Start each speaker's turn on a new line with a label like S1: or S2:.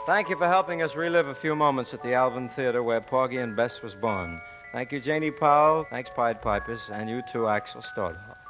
S1: Thank you for helping us relive a few moments at the Alvin Theater where Porgy and Bess was born. Thank you, Janie Powell. Thanks, Pied Pipers. And you too, Axel Stodhoff.